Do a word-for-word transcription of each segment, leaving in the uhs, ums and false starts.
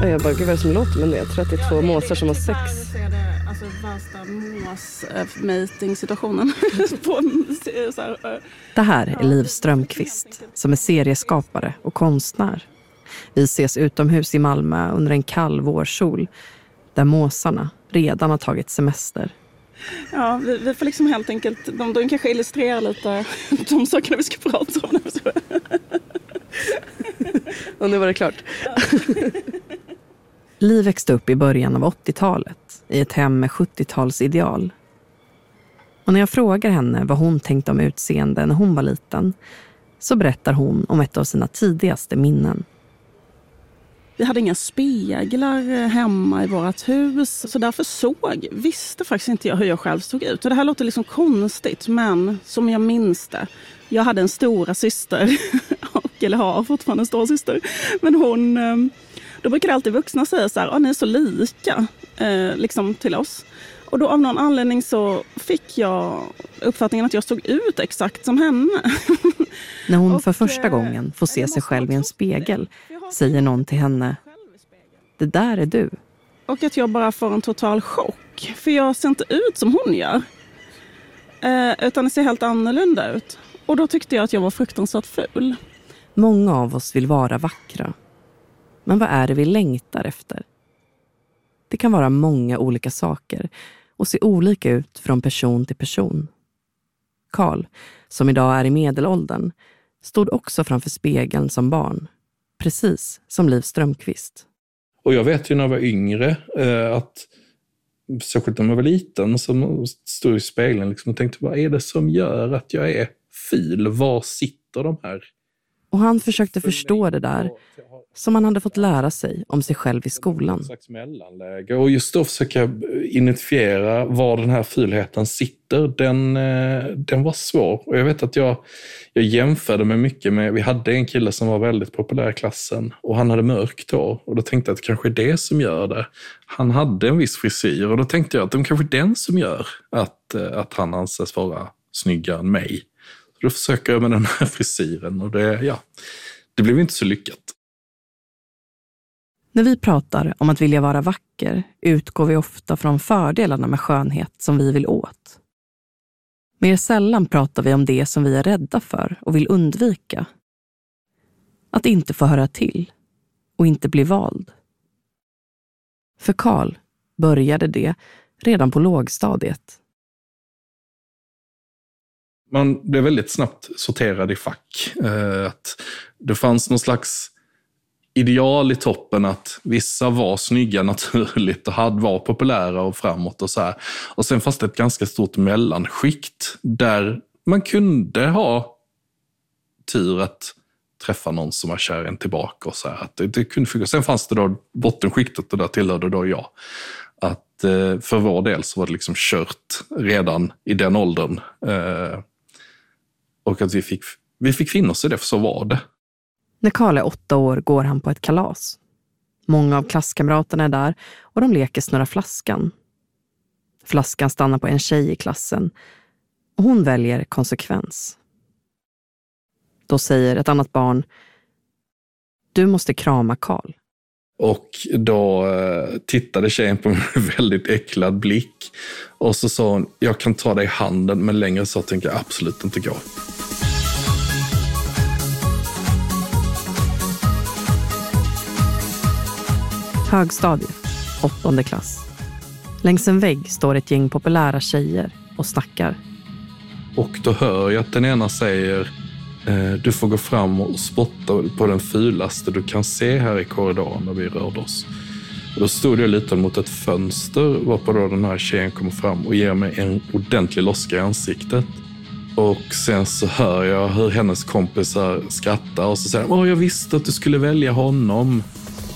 Och jag bara, gud vad är det som låter med det? trettiotvå måsar som har sex. Det är det, alltså värsta mås-mating-situationen. Det här är Liv Strömqvist som är serieskapare och konstnär. Vi ses utomhus i Malmö under en kall vårsol där måsarna redan har tagit semester. Ja, vi, vi får liksom helt enkelt, de, de kanske illustrerar lite de sakerna vi ska prata om. Och nu var det klart. Liv växte upp i början av åttiotalet i ett hem med sjuttiotalsideal. Och när jag frågar henne vad hon tänkte om utseende när hon var liten så berättar hon om ett av sina tidigaste minnen. Vi hade inga speglar hemma i vårt hus, så därför såg, visste faktiskt inte jag hur jag själv såg ut. Och det här låter liksom konstigt, men som jag minns det. Jag hade en stora syster, eller har fortfarande en stor syster, men hon, då brukade alltid vuxna säga så här, ni är så lika eh, liksom till oss. Och då av någon anledning så fick jag uppfattningen att jag såg ut exakt som henne. När hon för första gången får se sig själv i en spegel säger någon till henne, det där är du. Och att jag bara får en total chock. För jag ser inte ut som hon gör. Eh, utan det ser helt annorlunda ut. Och då tyckte jag att jag var fruktansvärt ful. Många av oss vill vara vackra. Men vad är det vi längtar efter? Det kan vara många olika saker och se olika ut från person till person. Karl, som idag är i medelåldern, stod också framför spegeln som barn. Precis som Liv Strömqvist. Och jag vet ju när jag var yngre eh, att särskilt när jag var liten så stod i spegeln liksom och tänkte, vad är det som gör att jag är ful? Var sitter de här? Och han försökte förstå det där som han hade fått lära sig om sig själv i skolan. Och just då försöka identifiera var den här fulheten sitter, den, den var svår. Och jag vet att jag, jag jämförde mig mycket med, vi hade en kille som var väldigt populär i klassen och han hade mörkt hår. Och då tänkte jag att det kanske är det som gör det. Han hade en viss frisyr och då tänkte jag att det kanske är den som gör att, att han anses vara snyggare än mig. Så då försöker jag med den här frisyren och det, ja, det blev inte så lyckat. När vi pratar om att vilja vara vacker utgår vi ofta från fördelarna med skönhet som vi vill åt. Mer sällan pratar vi om det som vi är rädda för och vill undvika. Att inte få höra till och inte bli vald. För Karl började det redan på lågstadiet. Man blev väldigt snabbt sorterad i fack. Att det fanns någon slags ideal i toppen att vissa var snygga naturligt och hade var populära och framåt och så här. Och sen fanns det ett ganska stort mellanskikt där man kunde ha tur att träffa någon som var kär en tillbaka och så här. Att det, det kunde funka. Sen fanns det då bottenskiktet och där tillhörde då jag. Att eh, för vår del så var det liksom kört redan i den åldern. Eh, och att vi fick, vi fick finna oss i det, för så var det. När Karl är åtta år går han på ett kalas. Många av klasskamraterna är där och de leker snurra flaskan. Flaskan stannar på en tjej i klassen och hon väljer konsekvens. Då säger ett annat barn, du måste krama Karl. Och då eh, tittade tjejen på mig med väldigt äcklad blick. Och så sa hon, jag kan ta dig i handen, men längre så tänker jag absolut inte gå. Högstadiet, åttonde klass. Längs en vägg står ett gäng populära tjejer och snackar. Och då hör jag att den ena säger, eh, du får gå fram och spotta på den fulaste du kan se här i korridoren när vi rörde oss. Och då stod jag lite mot ett fönster varpå då den här tjejen kommer fram och ger mig en ordentlig loska i ansiktet. Och sen så hör jag hur hennes kompisar skrattar och så säger åh, jag visste att du skulle välja honom.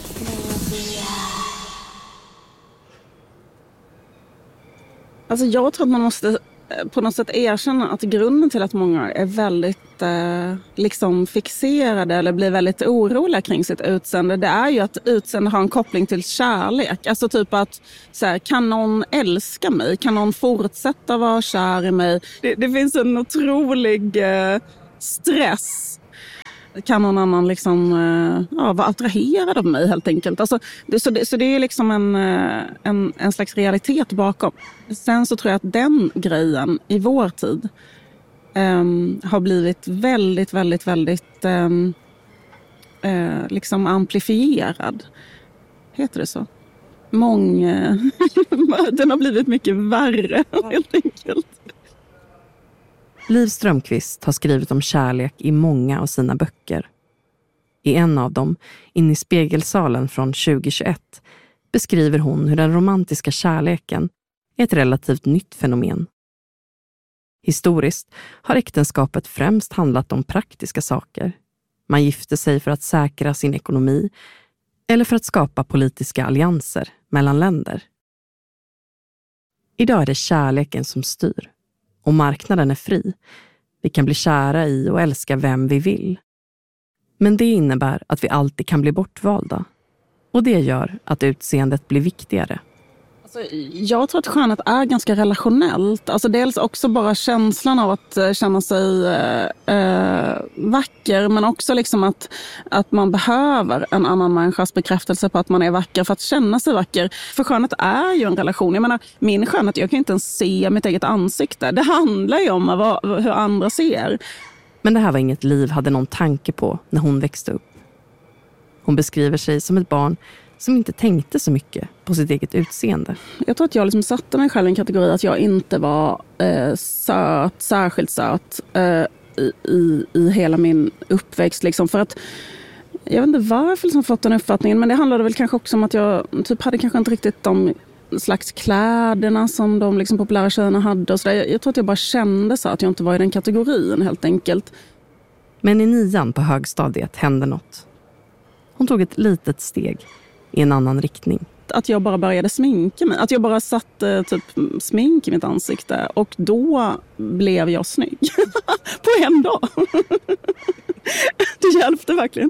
Alltså jag tror att man måste på något sätt erkänna att grunden till att många är väldigt eh, liksom fixerade eller blir väldigt oroliga kring sitt utseende, det är ju att utseende har en koppling till kärlek. Alltså typ att så här, kan någon älska mig? Kan någon fortsätta vara kär i mig? Det, det finns en otrolig eh, stress kan någon annan liksom, ja, vara attraherad av mig helt enkelt. Alltså, det, så, det, så det är liksom en, en, en slags realitet bakom. Sen så tror jag att den grejen i vår tid um, har blivit väldigt, väldigt, väldigt um, uh, liksom amplifierad. Heter det så? Många... den har blivit mycket värre helt enkelt. Liv Strömquist har skrivit om kärlek i många av sina böcker. I en av dem, In i spegelsalen från tjugohundratjugoett, beskriver hon hur den romantiska kärleken är ett relativt nytt fenomen. Historiskt har äktenskapet främst handlat om praktiska saker. Man gifte sig för att säkra sin ekonomi eller för att skapa politiska allianser mellan länder. Idag är det kärleken som styr. Och marknaden är fri. Vi kan bli kära i och älska vem vi vill. Men det innebär att vi alltid kan bli bortvalda. Och det gör att utseendet blir viktigare. Alltså, jag tror att skönhet är ganska relationellt. Alltså, dels också bara känslan av att uh, känna sig uh, uh, vacker. Men också liksom att, att man behöver en annan människas bekräftelse på att man är vacker för att känna sig vacker. För skönhet är ju en relation. Jag menar, min skönhet, jag kan inte ens se mitt eget ansikte. Det handlar ju om vad, hur andra ser. Men det här var inget Liv hade någon tanke på när hon växte upp. Hon beskriver sig som ett barn som inte tänkte så mycket på sitt eget utseende. Jag tror att jag liksom satte mig själv i en kategori att jag inte var eh, söt, särskilt söt eh, i, i, i hela min uppväxt. Liksom. För att, jag vet inte varför jag liksom fått den uppfattningen, men det handlade väl kanske också om att jag typ hade kanske inte riktigt de slags kläderna som de liksom populära tjejerna hade. Och så där. Jag, jag tror att jag bara kände så att jag inte var i den kategorin helt enkelt. Men i nian på högstadiet hände något. Hon tog ett litet steg i en annan riktning. Att jag bara började sminka mig. Att jag bara satte typ smink i mitt ansikte. Och då blev jag snygg. På en dag. Det hjälpte verkligen.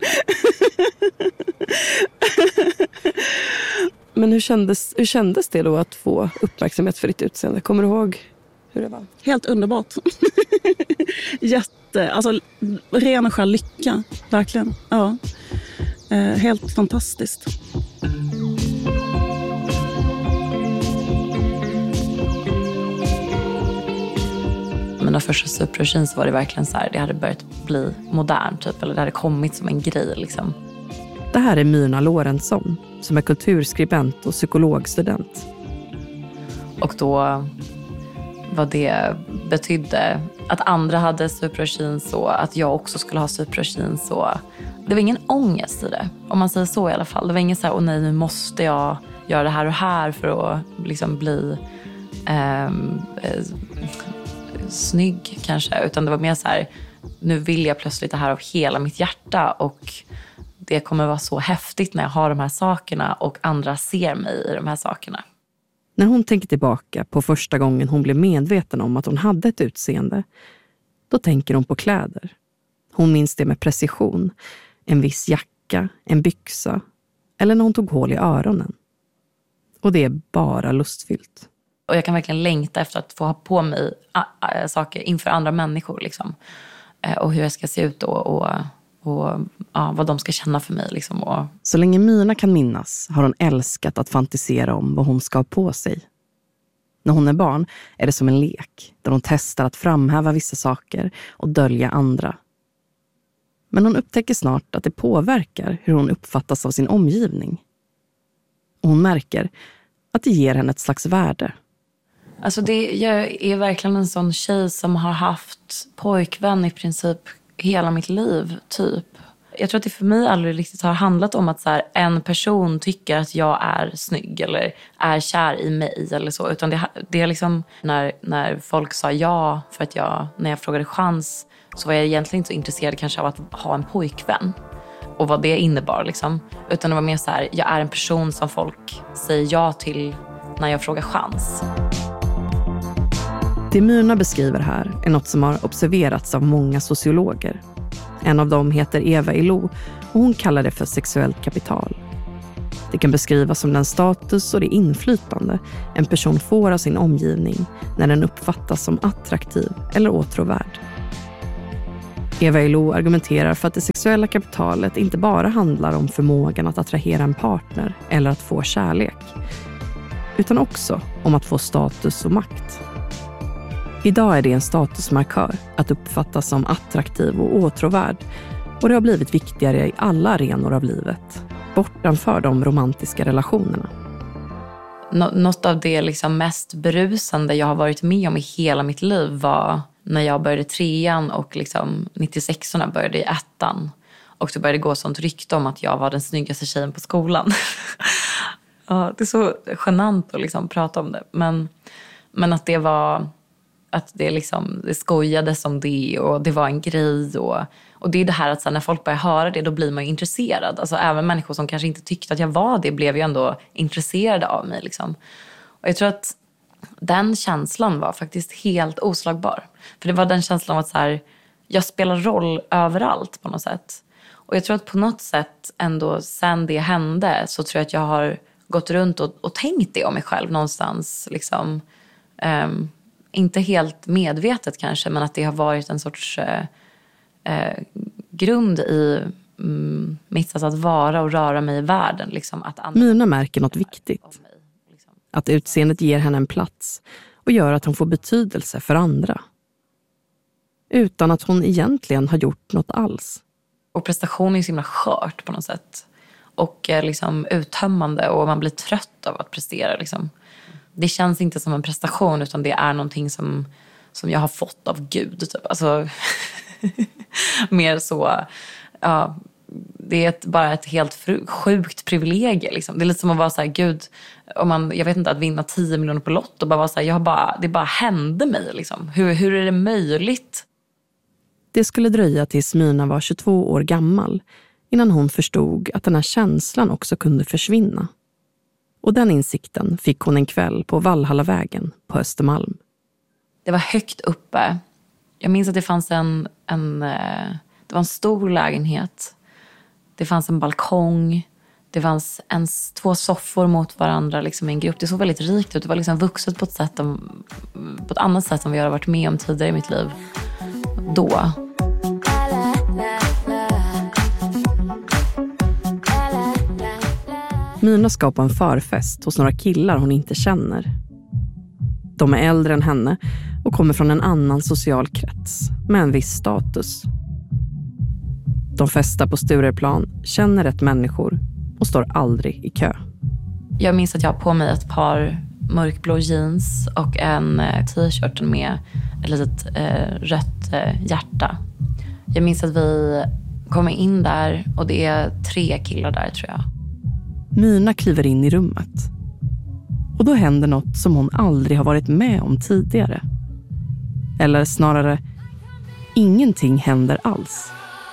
Men hur kändes, hur kändes det då att få uppmärksamhet för ditt utseende? Kommer du ihåg hur det var? Helt underbart. Jätte, alltså ren och skär lycka. Verkligen, ja. Eh, helt fantastiskt. Mina första superjeans var det verkligen så här, det hade börjat bli modern typ, eller det hade kommit som en grej liksom. Det här är Myrna Lorentzon som är kulturskribent och psykologstudent. Och då vad det betydde att andra hade superjeans och att jag också skulle ha superjeans och det var ingen ångest i det, om man säger så i alla fall. Det var ingen så här, åh nej, nu måste jag göra det här och här för att liksom bli eh, snygg kanske. Utan det var mer så här, nu vill jag plötsligt det här av hela mitt hjärta och det kommer vara så häftigt när jag har de här sakerna och andra ser mig i de här sakerna. När hon tänker tillbaka på första gången hon blev medveten om att hon hade ett utseende, då tänker hon på kläder. Hon minns det med precision. En viss jacka, en byxa eller när hon tog hål i öronen. Och det är bara lustfyllt. Och jag kan verkligen längta efter att få ha på mig äh, saker inför andra människor. Liksom. Äh, och hur jag ska se ut då och, och ja, vad de ska känna för mig. Liksom, och... Så länge Myrna kan minnas har hon älskat att fantisera om vad hon ska ha på sig. När hon är barn är det som en lek där hon testar att framhäva vissa saker och dölja andra. Men hon upptäcker snart att det påverkar hur hon uppfattas av sin omgivning. Och hon märker att det ger henne ett slags värde. Alltså det, jag är verkligen en sån tjej som har haft pojkvän i princip hela mitt liv, typ. Jag tror att det för mig aldrig riktigt har handlat om att så här, en person tycker att jag är snygg eller är kär i mig eller så. Utan det, det är liksom när, när folk sa ja för att jag, när jag frågade chans, så var jag egentligen inte så intresserad kanske av att ha en pojkvän. Och vad det innebar liksom. Utan det var mer så här, jag är en person som folk säger ja till när jag frågar chans. Det Myrna beskriver här är något som har observerats av många sociologer. En av dem heter Eva Ilo och hon kallar det för sexuellt kapital. Det kan beskrivas som den status och det inflytande en person får av sin omgivning när den uppfattas som attraktiv eller åtråvärd. Eva Ilo argumenterar för att det sexuella kapitalet inte bara handlar om förmågan att attrahera en partner eller att få kärlek, utan också om att få status och makt. Idag är det en statusmarkör att uppfattas som attraktiv och åtråvärd, och det har blivit viktigare i alla arenor av livet, bortanför de romantiska relationerna. Nå- något av det liksom mest berusande jag har varit med om i hela mitt liv var när jag började trean och liksom nittiosexorna började i ettan. Och så började det gå sånt rykte om att jag var den snyggaste tjejen på skolan. Ja, det är så genant att liksom prata om det. Men, men att det var... Att det, liksom, det skojades om det och det var en grej. Och, och det är det här att så, när folk börjar höra det, då blir man ju intresserad. Alltså även människor som kanske inte tyckte att jag var det blev ju ändå intresserade av mig. Liksom. Och jag tror att den känslan var faktiskt helt oslagbar. För det var den känslan av att så här, jag spelar roll överallt på något sätt. Och jag tror att på något sätt ändå sen det hände så tror jag att jag har gått runt och, och tänkt det om mig själv någonstans. Liksom, um, inte helt medvetet kanske, men att det har varit en sorts eh, eh, grund i mm, mitt sätt att vara och röra mig i världen. Liksom, att Mina märker något viktigt. Liksom. Att utseendet ger henne en plats och gör att hon får betydelse för andra. Utan att hon egentligen har gjort något alls. Och prestation är så himla skört på något sätt. Och eh, liksom uttömmande och man blir trött av att prestera. Liksom. Det känns inte som en prestation utan det är någonting som, som jag har fått av Gud. Typ. Alltså, mer så... Ja, det är ett, bara ett helt fru, sjukt privilegium. Liksom. Det är lite som att vara så här, Gud... Om man, jag vet inte, att vinna tio miljoner på lott och bara vara så här, jag har bara, det bara hände mig. Liksom. Hur, hur är det möjligt? Det skulle dröja tills Mina var tjugotvå år gammal innan hon förstod att den här känslan också kunde försvinna. Och den insikten fick hon en kväll på Valhallavägen på Östermalm. Det var högt uppe. Jag minns att det fanns en, en, det var en stor lägenhet. Det fanns en balkong. Det fanns en, två soffor mot varandra liksom i en grupp. Det såg väldigt rikt ut. Det var liksom vuxet på ett, sätt om, på ett annat sätt som vi har varit med om tidigare i mitt liv. Då. Mina ska på en förfest hos några killar hon inte känner. De är äldre än henne och kommer från en annan social krets med en viss status. De festar på Stureplan, känner rätt människor och står aldrig i kö. Jag minns att jag har på mig ett par mörkblå jeans och en t-shirt med ett litet eh, rött eh, hjärta. Jag minns att vi kommer in där och det är tre killar där tror jag. Mina kliver in i rummet. Och då händer något som hon aldrig har varit med om tidigare. Eller snarare, ingenting händer alls.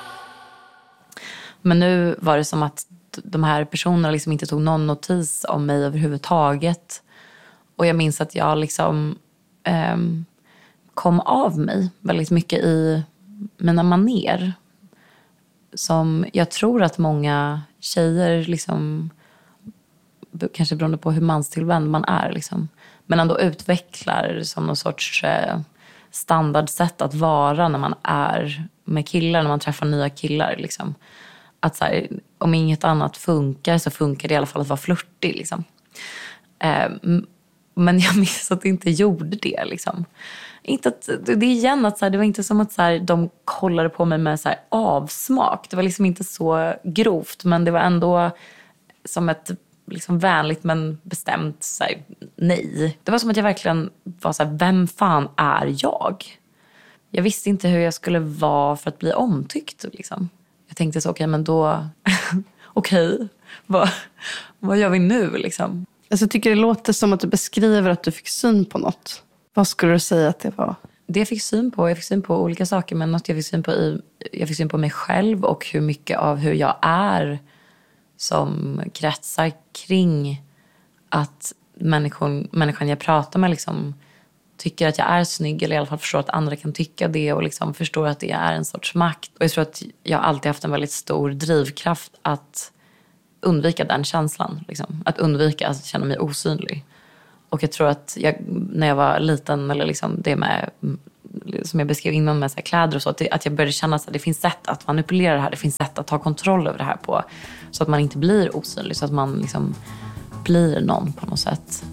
Men nu var det som att de här personerna liksom inte tog någon notis om mig överhuvudtaget. Och jag minns att jag liksom eh, kom av mig väldigt mycket i mina maner. Som jag tror att många tjejer liksom... kanske beroende på hur manstillvänd man är liksom. Men ändå utvecklar som någon sorts eh, standardsätt att vara när man är med killar, när man träffar nya killar liksom. Att så här, om inget annat funkar så funkar det i alla fall att vara flirtig liksom. Eh, men jag minns att det inte gjorde det liksom. Inte att, det är igen att så här, det var inte som att så här, de kollade på mig med så här, avsmak. Det var liksom inte så grovt, men det var ändå som ett liksom vänligt men bestämt så här, nej. Det var som att jag verkligen var så här, vem fan är jag? Jag visste inte hur jag skulle vara för att bli omtyckt liksom. Jag tänkte så, okej, okay, men då okej, okay, vad, vad gör vi nu liksom? Alltså, jag tycker det låter som att du beskriver att du fick syn på något. Vad skulle du säga att det var? Det jag fick syn på, jag fick syn på olika saker, men något jag fick syn på i, jag fick syn på mig själv och hur mycket av hur jag är som kretsar kring att människan, människan jag pratar med liksom tycker att jag är snygg, eller i alla fall förstår att andra kan tycka det och liksom förstår att det är en sorts makt. Och jag tror att jag alltid haft en väldigt stor drivkraft att undvika den känslan. Liksom. Att undvika att känna mig osynlig. Och jag tror att jag, när jag var liten, eller liksom det med till, som jag beskrev innan med så här kläder och så, att, det, att jag började känna att det finns sätt att manipulera det här, det finns sätt att ta kontroll över det här på, så att man inte blir osynlig, så att man liksom blir någon på något sätt.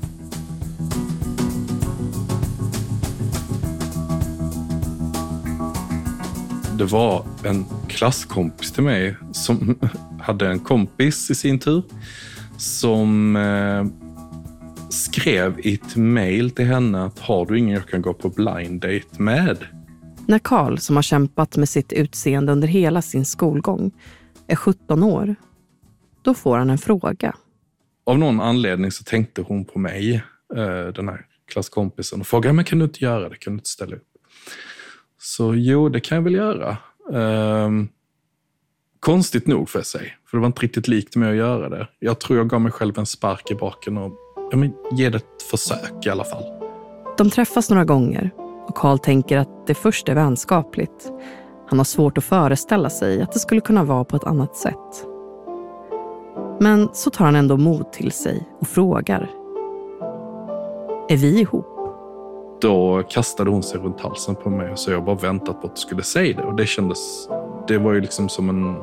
Det var en klasskompis till mig som hade en kompis i sin tur som eh, skrev i ett mejl till henne att har du ingen jag kan gå på blind date med? När Carl, som har kämpat med sitt utseende under hela sin skolgång, är sjutton år, då får han en fråga. Av någon anledning så tänkte hon på mig, eh, den här klasskompisen, och frågade, men kan du inte göra det? Kan du inte ställa upp? Så jo, det kan jag väl göra. Um, konstigt nog får jag säga. För det var inte riktigt likt mig att göra det. Jag tror jag gav mig själv en spark i baken och ja, men, ge det ett försök i alla fall. De träffas några gånger och Carl tänker att det först är vänskapligt. Han har svårt att föreställa sig att det skulle kunna vara på ett annat sätt. Men så tar han ändå mod till sig och frågar. Är vi ihop? Då kastade hon sig runt halsen på mig, så jag bara väntat på att du skulle säga det. Och det kändes, det var ju liksom som en,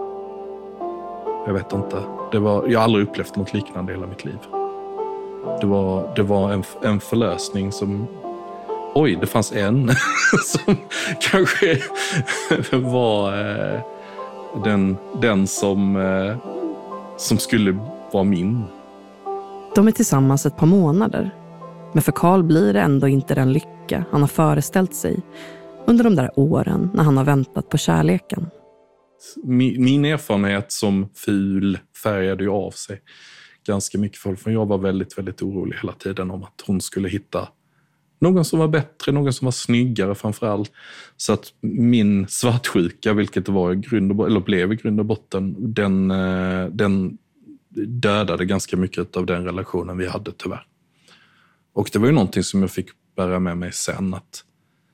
jag vet inte, det var, jag har aldrig upplevt något liknande i hela mitt liv. Det var, det var en, en förlösning som, oj, det fanns en som kanske var eh, den, den som, eh, som skulle vara min. De är tillsammans ett par månader. Men för Carl blir det ändå inte den lycka han har föreställt sig under de där åren när han har väntat på kärleken. Min, min erfarenhet som ful färgade ju av sig ganska mycket, för jag var väldigt, väldigt orolig hela tiden om att hon skulle hitta någon som var bättre, någon som var snyggare framförallt. Så att min svartsjuka, vilket det var i grund och, eller blev i grund och botten, den, den dödade ganska mycket av den relationen vi hade tyvärr. Och det var ju någonting som jag fick bära med mig sen, att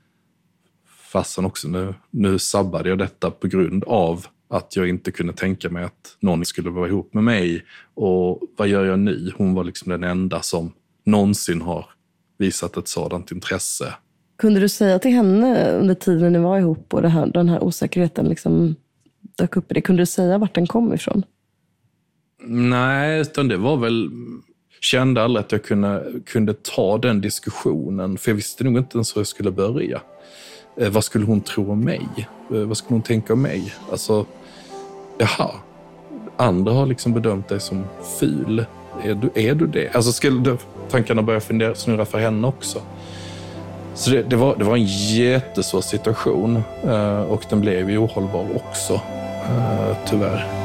fasen också, nu, nu sabbade jag detta på grund av att jag inte kunde tänka mig att någon skulle vara ihop med mig. Och vad gör jag nu? Hon var liksom den enda som någonsin har visat ett sådant intresse. Kunde du säga till henne under tiden ni var ihop och det här, den här osäkerheten liksom dök upp i det? Kunde du säga vart den kom ifrån? Nej, utan det var väl... Kände aldrig att jag kunde, kunde ta den diskussionen. För jag visste nog inte ens hur jag skulle börja. Eh, vad skulle hon tro om mig? Eh, vad skulle hon tänka om mig? Alltså, jaha. Andra har liksom bedömt dig som ful. Är du, är du det? Alltså skulle tankarna börja fundera, snurra för henne också. Så det, det, var, det var en jättesvår situation. Eh, och den blev ju ohållbar också. Eh, tyvärr.